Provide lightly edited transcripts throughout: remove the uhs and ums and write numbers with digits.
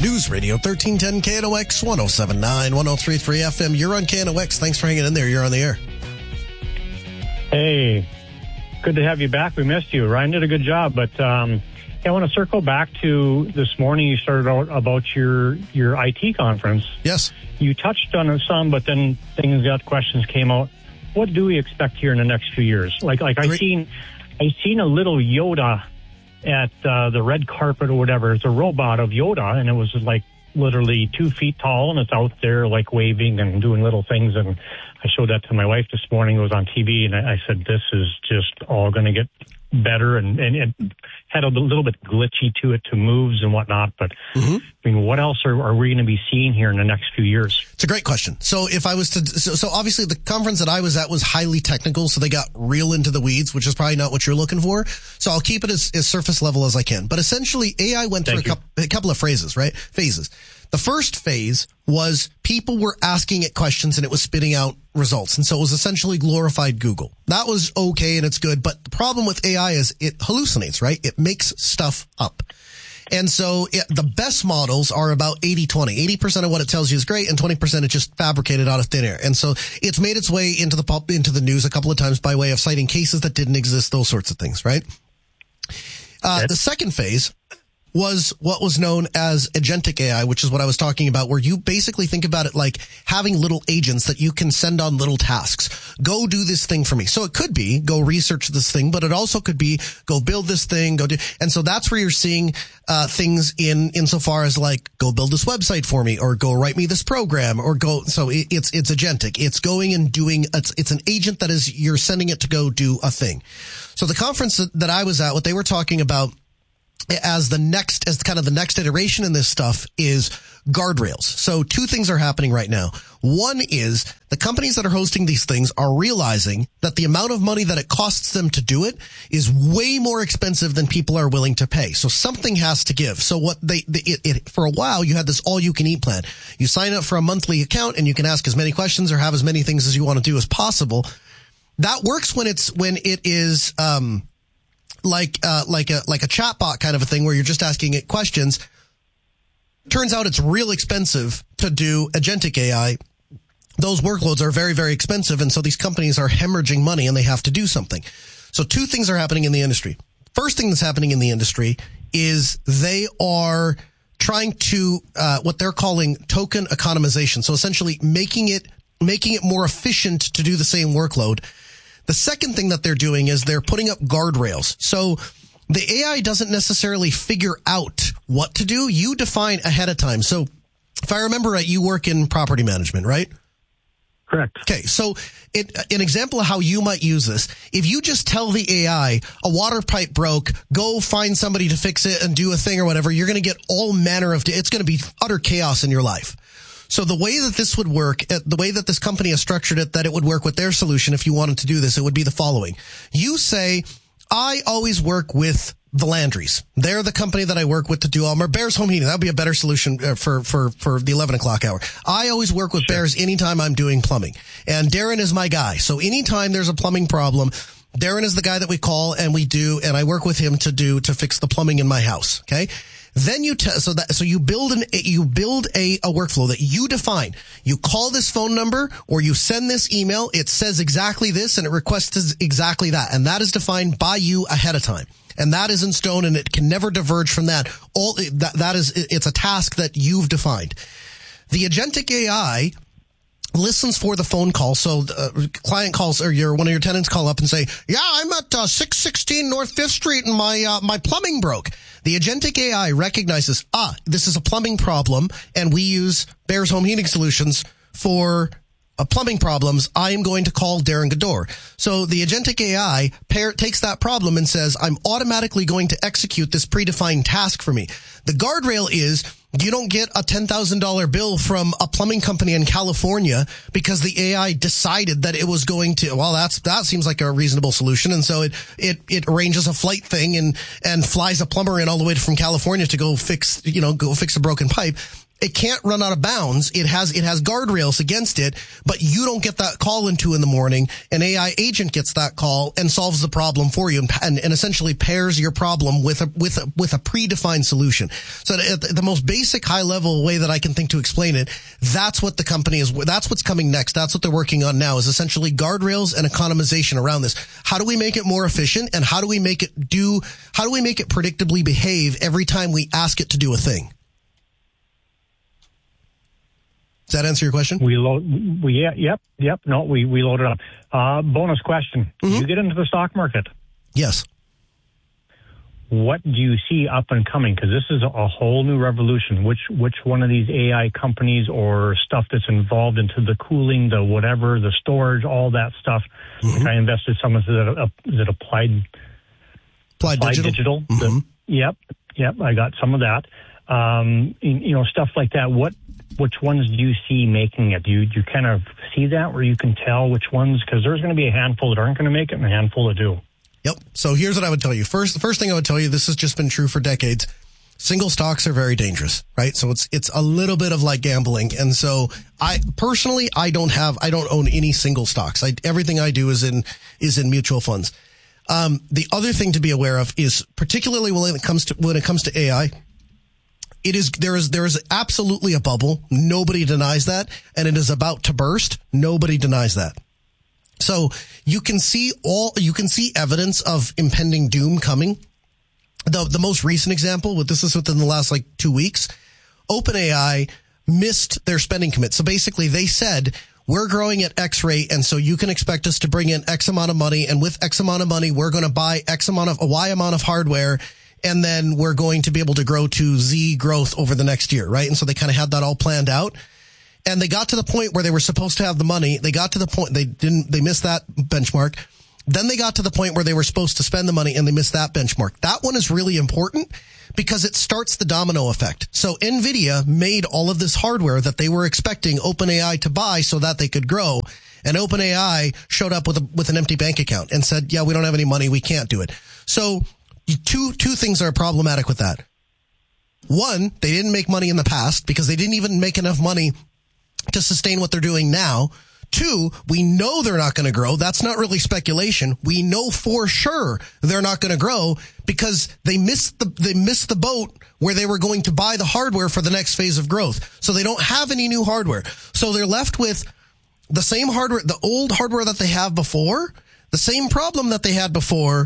News Radio 1310 KNOX 1079 1033 FM. You're on KNOX. Thanks for hanging in there. You're on the air. Hey, good to have you back. We missed you. Ryan did a good job, but I want to circle back to this morning. You started out about your IT conference. Yes. You touched on it some, but then questions came out. What do we expect here in the next few years? Like I seen a little Yoda at the red carpet or whatever. It's a robot of Yoda, and it was like literally 2 feet tall, and it's out there like waving and doing little things. And I showed that to my wife this morning. It was on TV, and I said, this is just all going to get better, and it had a little bit glitchy to it, to moves and whatnot. But I mean, what else are we going to be seeing here in the next few years? It's a great question. So if I was to, so obviously the conference that I was at was highly technical, so they got real into the weeds, which is probably not what you're looking for. So I'll keep it as surface level as I can. But essentially, AI went through a couple of phases. The first phase was people were asking it questions and it was spitting out results. And so it was essentially glorified Google. That was okay and it's good. But the problem with AI is it hallucinates, right? It makes stuff up. And so the best models are about 80-20. 80% of what it tells you is great and 20% is just fabricated out of thin air. And so it's made its way into the news a couple of times by way of citing cases that didn't exist, those sorts of things, right? The second phase was what was known as agentic AI, which is what I was talking about, where you basically think about it like having little agents that you can send on little tasks. Go do this thing for me. So it could be go research this thing, but it also could be go build this thing, go do. And so that's where you're seeing things insofar as like go build this website for me, or go write me this program, or go. So it's agentic. It's going and doing. It's an agent that is you're sending it to go do a thing. So the conference that I was at, what they were talking about as kind of the next iteration in this stuff is guardrails. So two things are happening right now. One is the companies that are hosting these things are realizing that the amount of money that it costs them to do it is way more expensive than people are willing to pay. So something has to give. So what for a while you had this all you can eat plan. You sign up for a monthly account and you can ask as many questions or have as many things as you want to do as possible. That works when it is like a chatbot kind of a thing where you're just asking it questions. Turns out it's real expensive to do agentic AI. Those workloads are very, very expensive. And so these companies are hemorrhaging money and they have to do something. So two things are happening in the industry. First thing that's happening in the industry is they are trying to, what they're calling token economization. So essentially making it more efficient to do the same workload. The second thing that they're doing is they're putting up guardrails. So the AI doesn't necessarily figure out what to do. You define ahead of time. So if I remember right, you work in property management, right? Correct. Okay. So an example of how you might use this, if you just tell the AI a water pipe broke, go find somebody to fix it and do a thing or whatever, you're going to get all manner of, it's going to be utter chaos in your life. So the way that this would work, the way that this company has structured it, that it would work with their solution, if you wanted to do this, it would be the following. You say, I always work with the Landrys. They're the company that I work with to do all my Bears home heating. That would be a better solution for the 11 o'clock hour. I always work with Bears anytime I'm doing plumbing. And Darren is my guy. So anytime there's a plumbing problem, Darren is the guy that we call and I work with him to fix the plumbing in my house. Okay. Then you build a workflow that you define. You call this phone number or you send this email. It says exactly this and it requests exactly that. And that is defined by you ahead of time. And that is in stone and it can never diverge from that. It's a task that you've defined. The agentic AI listens for the phone call. So client calls or one of your tenants call up and say, yeah, I'm at 616 North 5th Street and my plumbing broke. The agentic AI recognizes, this is a plumbing problem and we use Bears Home Heating Solutions for plumbing problems. I am going to call Darren Gador. So the agentic AI takes that problem and says, I'm automatically going to execute this predefined task for me. The guardrail is you don't get a $10,000 bill from a plumbing company in California because the AI decided that it was going to, that seems like a reasonable solution. And so it arranges a flight thing and flies a plumber in all the way from California to go fix a broken pipe. it can't run out of bounds. It has guardrails against it, but you don't get that call into in the morning. An AI agent gets that call and solves the problem for you and essentially pairs your problem with a predefined solution. So at the most basic high level way that I can think to explain it, that's what the company is, that's what's coming next. That's what they're working on now, is essentially guardrails and economization around this. How do we make it more efficient, and how do we make it predictably behave every time we ask it to do a thing? Does that answer your question? We load it up. Bonus question. Mm-hmm. You get into the stock market. Yes. What do you see up and coming? Because this is a whole new revolution. Which one of these AI companies or stuff that's involved into the cooling, the whatever, the storage, all that stuff. Mm-hmm. Like I invested some of it Applied Digital. Mm-hmm. Yep. I got some of that. Stuff like that. Which ones do you see making it? Do you kind of see that where you can tell which ones? Because there's going to be a handful that aren't going to make it and a handful that do. Yep. So here's what I would tell you. The first thing I would tell you, this has just been true for decades. Single stocks are very dangerous, right? So it's a little bit of like gambling. And so I personally don't own any single stocks. Everything I do is in mutual funds. The other thing to be aware of is, particularly when it comes to AI, there is absolutely a bubble. Nobody denies that. And it is about to burst. Nobody denies that. So you can see evidence of impending doom coming. The most recent example, this is within the last 2 weeks, OpenAI missed their spending commit. So basically they said, we're growing at X rate, and so you can expect us to bring in X amount of money, and with X amount of money, we're going to buy a Y amount of hardware, and then we're going to be able to grow to Z growth over the next year, right? And so they kind of had that all planned out. And they got to the point where they were supposed to have the money. They got to the point, they missed that benchmark. Then they got to the point where they were supposed to spend the money, and they missed that benchmark. That one is really important because it starts the domino effect. So NVIDIA made all of this hardware that they were expecting OpenAI to buy so that they could grow. And OpenAI showed up with an empty bank account and said, yeah, we don't have any money. We can't do it. So two things are problematic with that. One, they didn't make money in the past because they didn't even make enough money to sustain what they're doing now. Two, we know they're not going to grow. That's not really speculation. We know for sure they're not going to grow because they missed the boat where they were going to buy the hardware for the next phase of growth. So they don't have any new hardware. So they're left with the same hardware, the old hardware that they have before, the same problem that they had before,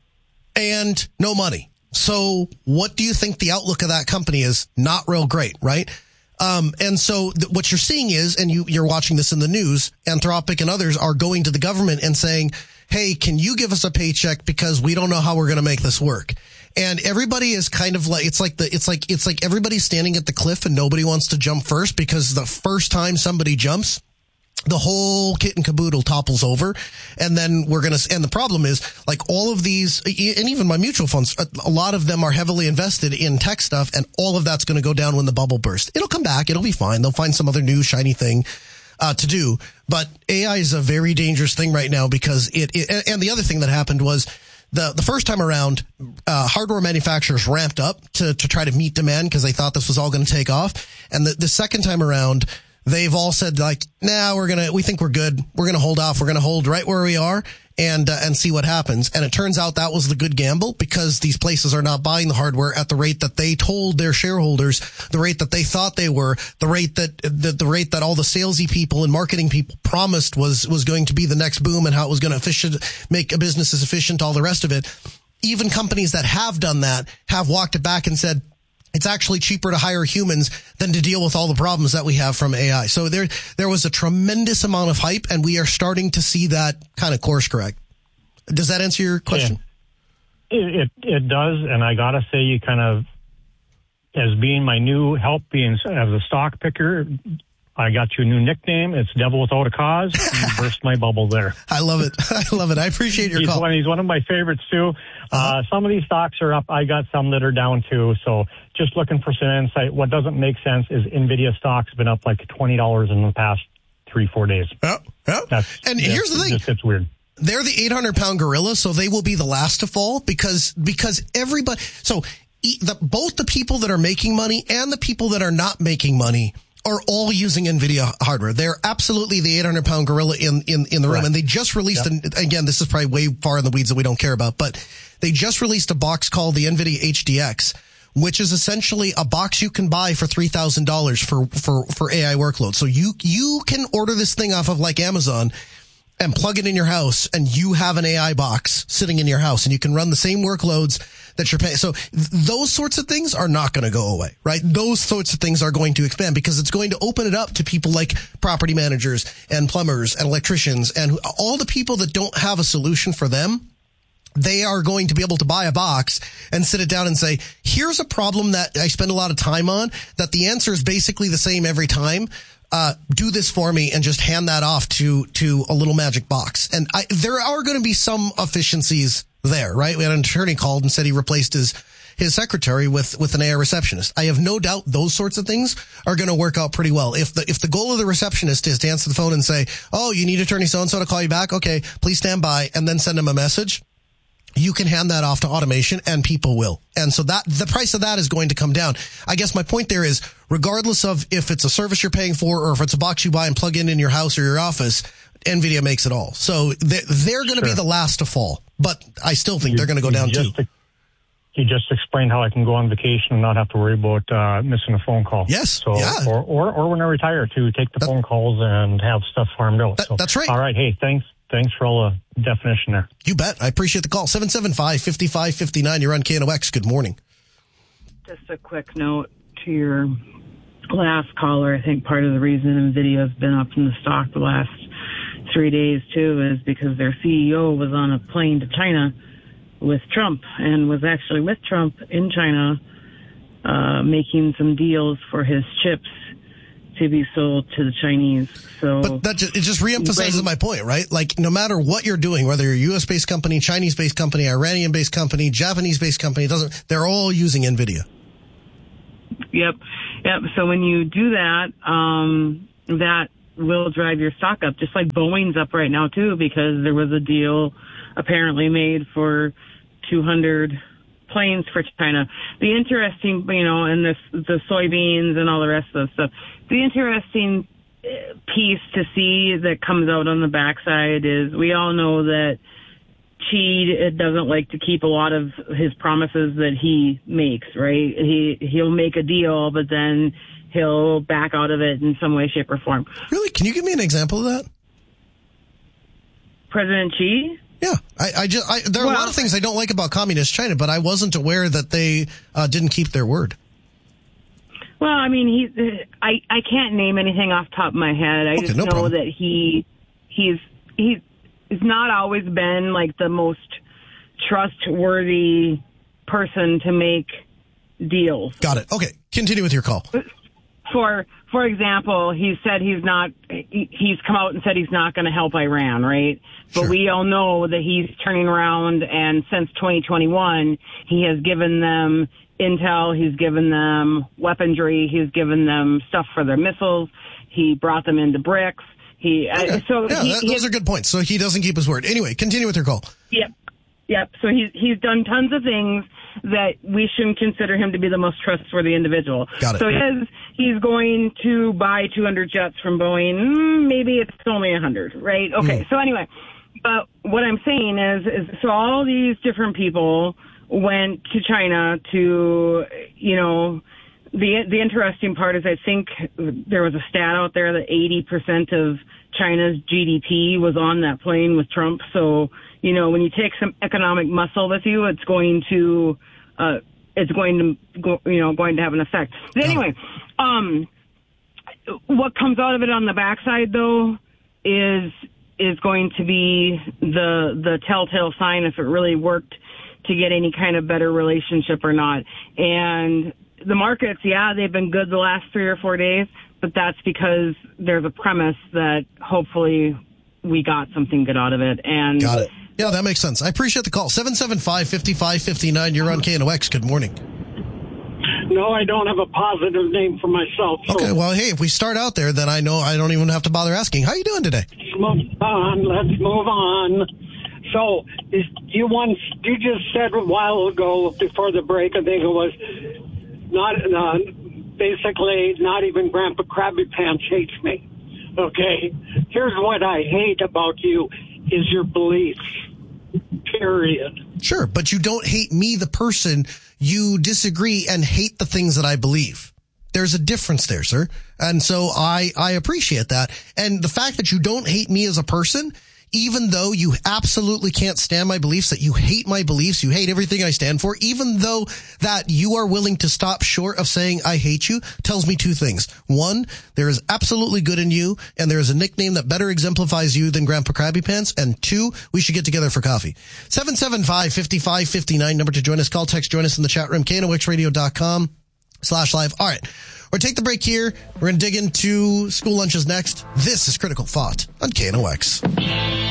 and no money. So what do you think the outlook of that company is? Not real great, right? And so what you're seeing is, and you're watching this in the news, Anthropic and others are going to the government and saying, hey, can you give us a paycheck because we don't know how we're going to make this work? And everybody is kind of like, it's like everybody's standing at the cliff and nobody wants to jump first, because the first time somebody jumps, the whole kit and caboodle topples over. And then and the problem is, like, all of these, and even my mutual funds, a lot of them are heavily invested in tech stuff, and all of that's going to go down when the bubble bursts. It'll come back. It'll be fine. They'll find some other new shiny thing to do. But AI is a very dangerous thing right now because and the other thing that happened was the first time around, hardware manufacturers ramped up to try to meet demand because they thought this was all going to take off. And the second time around, they've all said, like, nah, we think we're good. We're going to hold off. We're going to hold right where we are and see what happens. And it turns out that was the good gamble, because these places are not buying the hardware at the rate that they told their shareholders, the rate that they thought they were, the rate that all the salesy people and marketing people promised was going to be the next boom, and how it was going to make a business as efficient, all the rest of it. Even companies that have done that have walked it back and said, it's actually cheaper to hire humans than to deal with all the problems that we have from AI. So there was a tremendous amount of hype, and we are starting to see that kind of course correct. Does that answer your question? Yeah. It does, and I gotta say, you kind of, as being my new help, being as a stock picker, I got you a new nickname. It's Devil Without a Cause. You burst my bubble there. I love it. I appreciate your call. He's one of my favorites, too. Some of these stocks are up. I got some that are down, too. So just looking for some insight. What doesn't make sense is NVIDIA stock's been up like $20 in the past 3-4 days. Yeah. Here's the thing. It's weird. They're the 800-pound gorilla, so they will be the last to fall because everybody. So both the people that are making money and the people that are not making money are all using NVIDIA hardware. They're absolutely the 800-pound gorilla in the room. And they just released, again, this is probably way far in the weeds that we don't care about, but they just released a box called the NVIDIA HDX, which is essentially a box you can buy for $3,000 for AI workloads. So you can order this thing off of like Amazon and plug it in your house, and you have an AI box sitting in your house, and you can run the same workloads that you're paying. So those sorts of things are not going to go away, right? Those sorts of things are going to expand because it's going to open it up to people like property managers and plumbers and electricians and all the people that don't have a solution for them. They are going to be able to buy a box and sit it down and say, here's a problem that I spend a lot of time on, that the answer is basically the same every time. Do this for me, and just hand that off to a little magic box. And there are going to be some efficiencies there, right? We had an attorney called and said he replaced his secretary with an AI receptionist. I have no doubt those sorts of things are going to work out pretty well. If the goal of the receptionist is to answer the phone and say, oh, you need attorney so-and-so to call you back? Okay, please stand by, and then send him a message. You can hand that off to automation, and people will. And so the price of that is going to come down. I guess my point there is, regardless of if it's a service you're paying for or if it's a box you buy and plug in your house or your office, NVIDIA makes it all. So they're going to be the last to fall. But I still think they're going to go down too. You just explained how I can go on vacation and not have to worry about missing a phone call. Yes. So, yeah. Or when I retire, to take the phone calls and have stuff farmed out. That's right. All right. Hey, thanks for all the definition there. You bet. I appreciate the call. 775-5559. You're on KNOX. Good morning. Just a quick note to your last caller. I think part of the reason NVIDIA has been up in the stock the last 3 days, too, is because their CEO was on a plane to China with Trump and was actually with Trump in China making some deals for his chips to be sold to the Chinese. But it just reemphasizes my point, right? Like, no matter what you're doing, whether you're a U.S.-based company, Chinese-based company, Iranian-based company, Japanese-based company, they're all using NVIDIA. Yep. So when you do that, that will drive your stock up, just like Boeing's up right now, too, because there was a deal apparently made for 200 planes for China. The interesting, and the soybeans and all the rest of the stuff. The interesting piece to see that comes out on the backside is we all know that Xi doesn't like to keep a lot of his promises that he makes, right? He'll make a deal, but then he'll back out of it in some way, shape, or form. Really? Can you give me an example of that? President Xi? Yeah, there are a lot of things I don't like about communist China, but I wasn't aware that they didn't keep their word. Well, I mean, I can't name anything off the top of my head. I just know that he's not always been like the most trustworthy person to make deals. Got it. Okay, continue with your call. For example, he's come out and said he's not going to help Iran, right? But we all know that he's turning around, and since 2021, he has given them intel, he's given them weaponry, he's given them stuff for their missiles, he brought them into BRICS. Those are good points. So he doesn't keep his word. Anyway, continue with your call. Yep. So he's done tons of things that we shouldn't consider him to be the most trustworthy individual. Got it. So he's going to buy 200 jets from Boeing. Maybe it's only 100, right? Okay. So anyway, but what I'm saying is so all these different people went to China to, the interesting part is I think there was a stat out there that 80% of China's GDP was on that plane with Trump. So, when you take some economic muscle with you, it's going to have an effect. But anyway, what comes out of it on the backside though is going to be the telltale sign if it really worked to get any kind of better relationship or not. And the markets, they've been good the last 3 or 4 days, but that's because there's a premise that hopefully we got something good out of it. And got it. Yeah, that makes sense. I appreciate the call. 775-5559. You're on KNOX. Good morning. No, I don't have a positive name for myself. So okay, well, hey, if we start out there, then I know I don't even have to bother asking. How are you doing today? Let's move on. So, you just said a while ago before the break, I think it was, basically not even Grandpa Krabby Pants hates me. Okay? Here's what I hate about you is your beliefs. Period. Sure, but you don't hate me, the person. You disagree and hate the things that I believe. There's a difference there, sir. And so I appreciate that. And the fact that you don't hate me as a person, even though you absolutely can't stand my beliefs, that you hate my beliefs, you hate everything I stand for, even though that you are willing to stop short of saying I hate you, tells me two things. One, there is absolutely good in you, and there is a nickname that better exemplifies you than Grandpa Krabby Pants. And two, we should get together for coffee. 775-5559, number to join us. Call, text, join us in the chat room, knoxradio.com/live. All right. We're going to take the break here. We're going to dig into school lunches next. This is Critical Thought on KNOX.